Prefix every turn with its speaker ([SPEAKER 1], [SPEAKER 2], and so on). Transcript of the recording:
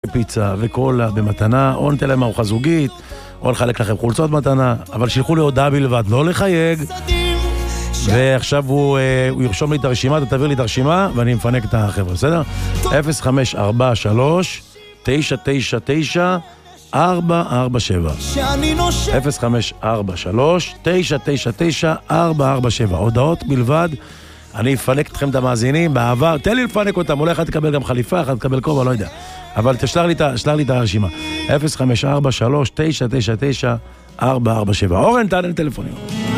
[SPEAKER 1] פיצה וקולה במתנה, או ניתן להם ארוחה זוגית, או לחלק לכם חולצות מתנה, אבל שילחו לי הודעה בלבד, לא לחייג. ועכשיו הוא ירשום לי את הרשימה, אתה תעביר לי את הרשימה, ואני מפנק את החבר'ה, בסדר? 0543 999 447 0543 999 447 הודעות בלבד. אני אפנק אתכם את המאזינים בעבר, תן לי לפנק אותם, אולי אחד תקבל גם חליפה, אחד תקבל כובע, לא יודע, אבל תשלח לי את הרשימה 0543 999 447. אורן, תענה טלפונים.